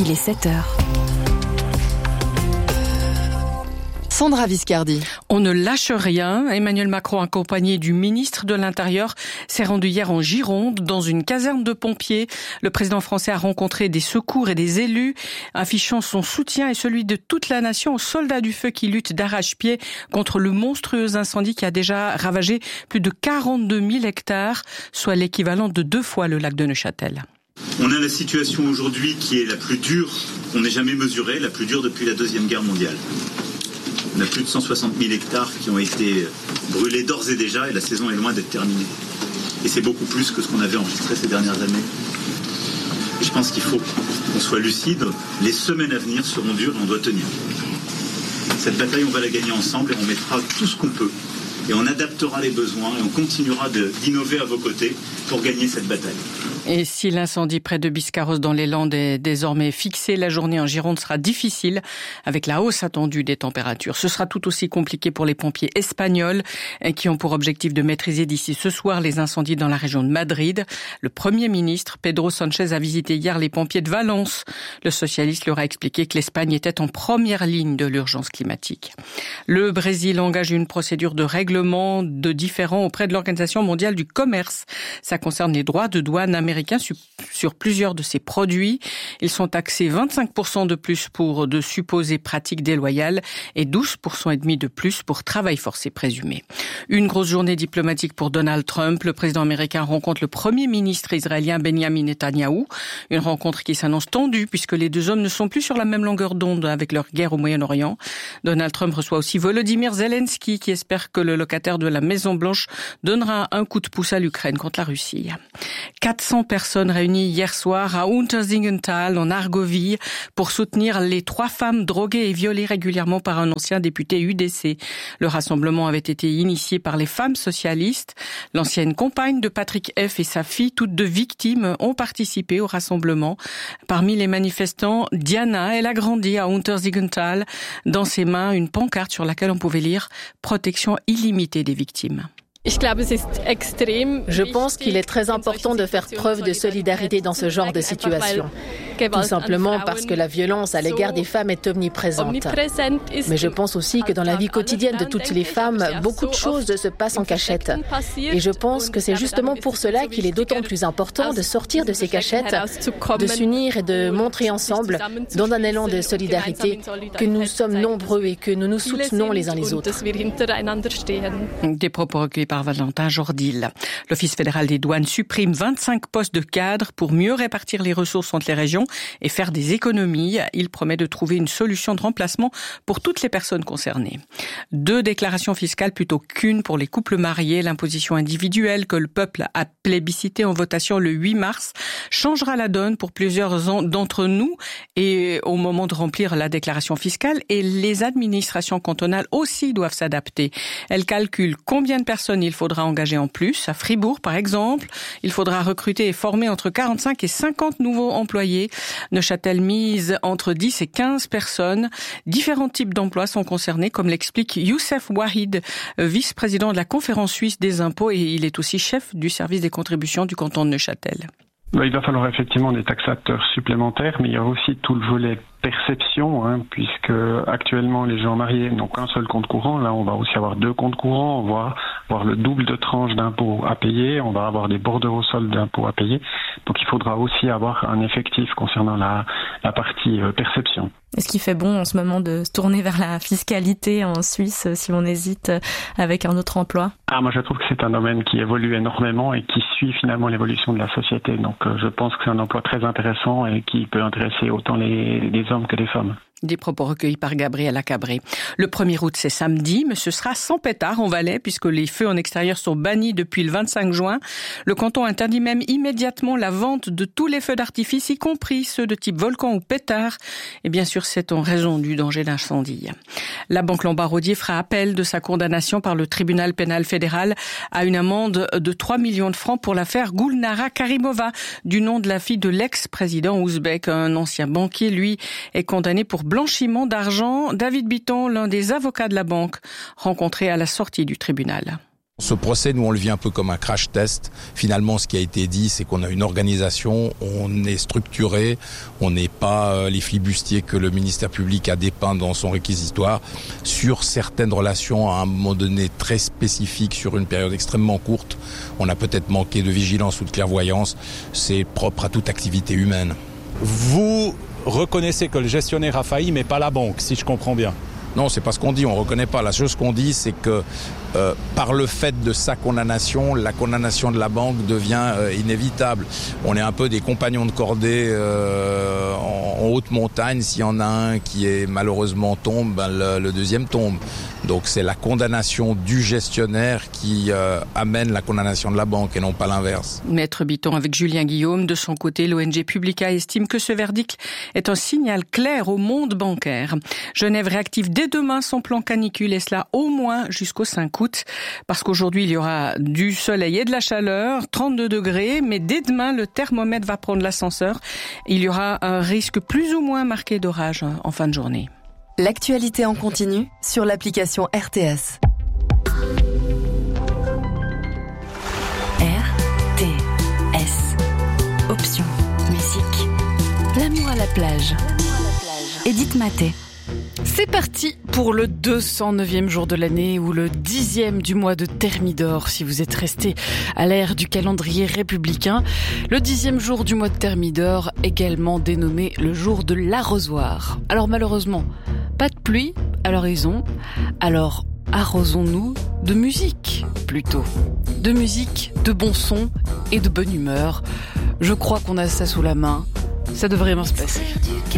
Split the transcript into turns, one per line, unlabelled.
Il est 7h. Sandra Viscardi.
On ne lâche rien. Emmanuel Macron, accompagné du ministre de l'Intérieur, s'est rendu hier en Gironde, dans une caserne de pompiers. Le président français a rencontré des secours et des élus, affichant son soutien et celui de toute la nation aux soldats du feu qui luttent d'arrache-pied contre le monstrueux incendie qui a déjà ravagé plus de 42 000 hectares, soit l'équivalent de 2 fois le lac de Neuchâtel.
On a la situation aujourd'hui qui est la plus dure qu'on ait jamais mesurée, la plus dure depuis la Deuxième Guerre mondiale. On a plus de 160 000 hectares qui ont été brûlés d'ores et déjà et la saison est loin d'être terminée. Et c'est beaucoup plus que ce qu'on avait enregistré ces dernières années. Et je pense qu'il faut qu'on soit lucide. Les semaines à venir seront dures et on doit tenir. Cette bataille, on va la gagner ensemble et on mettra tout ce qu'on peut. Et on adaptera les besoins et on continuera d'innover à vos côtés pour gagner cette bataille.
Et si l'incendie près de Biscarrosse dans les Landes est désormais fixé, la journée en Gironde sera difficile avec la hausse attendue des températures. Ce sera tout aussi compliqué pour les pompiers espagnols qui ont pour objectif de maîtriser d'ici ce soir les incendies dans la région de Madrid. Le Premier ministre, Pedro Sánchez, a visité hier les pompiers de Valence. Le socialiste leur a expliqué que l'Espagne était en première ligne de l'urgence climatique. Le Brésil engage une procédure de règlement de différends auprès de l'Organisation mondiale du commerce. Ça concerne les droits de douane américains sur plusieurs de ces produits. Ils sont taxés 25% de plus pour de supposées pratiques déloyales et 12,5% de plus pour travail forcé présumé. Une grosse journée diplomatique pour Donald Trump. Le président américain rencontre le premier ministre israélien Benjamin Netanyahou. Une rencontre qui s'annonce tendue puisque les deux hommes ne sont plus sur la même longueur d'onde avec leur guerre au Moyen-Orient. Donald Trump reçoit aussi Volodymyr Zelensky qui espère que le locataire de la Maison-Blanche donnera un coup de pouce à l'Ukraine contre la Russie. 400 personnes réunies hier soir à Untersingenthal, en Argovie, pour soutenir les 3 femmes droguées et violées régulièrement par un ancien député UDC. Le rassemblement avait été initié par les femmes socialistes. L'ancienne compagne de Patrick F. et sa fille, toutes 2 victimes, ont participé au rassemblement. Parmi les manifestants, Diana, elle a grandi à Untersingenthal. Dans ses mains, une pancarte sur laquelle on pouvait lire « Protection illimitée des victimes ».
Je pense qu'il est très important de faire preuve de solidarité dans ce genre de situation. Tout simplement parce que la violence à l'égard des femmes est omniprésente. Mais je pense aussi que dans la vie quotidienne de toutes les femmes, beaucoup de choses se passent en cachette. Et je pense que c'est justement pour cela qu'il est d'autant plus important de sortir de ces cachettes, de s'unir et de montrer ensemble, dans un élan de solidarité, que nous sommes nombreux et que nous nous soutenons les uns les autres.
Des propos recueillis par Valentin Jordil. L'Office fédéral des douanes supprime 25 postes de cadres pour mieux répartir les ressources entre les régions et faire des économies. Il promet de trouver une solution de remplacement pour toutes les personnes concernées. 2 déclarations fiscales plutôt qu'une pour les couples mariés. L'imposition individuelle que le peuple a plébiscité en votation le 8 mars changera la donne pour plusieurs d'entre nous et au moment de remplir la déclaration fiscale. Et les administrations cantonales aussi doivent s'adapter. Elles calculent combien de personnes il faudra engager en plus. À Fribourg, par exemple, il faudra recruter et former entre 45 et 50 nouveaux employés. Neuchâtel mise entre 10 et 15 personnes. Différents types d'emplois sont concernés, comme l'explique Youssef Wahid, vice-président de la Conférence suisse des impôts, et il est aussi chef du service des contributions du canton de Neuchâtel.
Il va falloir effectivement des taxateurs supplémentaires, mais il y a aussi tout le volet perception, puisque actuellement les gens mariés n'ont qu'un seul compte courant. Là, on va aussi avoir 2 comptes courants, on va avoir le double de tranches d'impôts à payer, on va avoir des bordereaux soldes d'impôts à payer. Donc il faudra aussi avoir un effectif concernant la partie perception.
Est-ce qu'il fait bon en ce moment de se tourner vers la fiscalité en Suisse si on hésite avec un autre emploi ?
Moi je trouve que c'est un domaine qui évolue énormément et qui suit finalement l'évolution de la société. Donc je pense que c'est un emploi très intéressant et qui peut intéresser autant les hommes que les femmes.
Des propos recueillis par Gabriela Cabré. Le 1er août, c'est samedi, mais ce sera sans pétard en Valais, puisque les feux en extérieur sont bannis depuis le 25 juin. Le canton interdit même immédiatement la vente de tous les feux d'artifice, y compris ceux de type volcan ou pétard. Et bien sûr, c'est en raison du danger d'incendie. La Banque Lombard-Odier fera appel de sa condamnation par le tribunal pénal fédéral à une amende de 3 millions de francs pour l'affaire Gulnara Karimova, du nom de la fille de l'ex-président ouzbek. Un ancien banquier, lui, est condamné pour blanchiment d'argent. David Bitton, l'un des avocats de la banque, rencontré à la sortie du tribunal.
Ce procès, nous, on le vit un peu comme un crash test. Finalement, ce qui a été dit, c'est qu'on a une organisation, on est structuré, on n'est pas les flibustiers que le ministère public a dépeints dans son réquisitoire sur certaines relations à un moment donné très spécifiques sur une période extrêmement courte. On a peut-être manqué de vigilance ou de clairvoyance. C'est propre à toute activité humaine.
Vous reconnaissez que le gestionnaire a failli, mais pas la banque, si je comprends bien.
Non, c'est pas ce qu'on dit, on reconnaît pas. La chose qu'on dit, c'est que par le fait de sa condamnation, la condamnation de la banque devient inévitable. On est un peu des compagnons de cordée en haute montagne. S'il y en a un qui est malheureusement tombe, le deuxième tombe. Donc c'est la condamnation du gestionnaire qui amène la condamnation de la banque et non pas l'inverse.
Maître Bitton avec Julien Guillaume. De son côté, l'ONG Publica estime que ce verdict est un signal clair au monde bancaire. Genève réactive dès demain son plan canicule et cela au moins jusqu'au 5 août. Parce qu'aujourd'hui, il y aura du soleil et de la chaleur, 32 degrés, mais dès demain, le thermomètre va prendre l'ascenseur. Il y aura un risque plus ou moins marqué d'orage en fin de journée.
L'actualité en continu sur l'application RTS.
RTS. Option. Musique. L'amour à la plage. Edith Maté.
C'est parti pour le 209e jour de l'année ou le 10e du mois de Thermidor. Si vous êtes resté à l'ère du calendrier républicain, le 10e jour du mois de Thermidor, également dénommé le jour de l'arrosoir. Alors malheureusement, pas de pluie à l'horizon, alors arrosons-nous de musique plutôt. De musique, de bon son et de bonne humeur. Je crois qu'on a ça sous la main. Ça devrait bien se passer.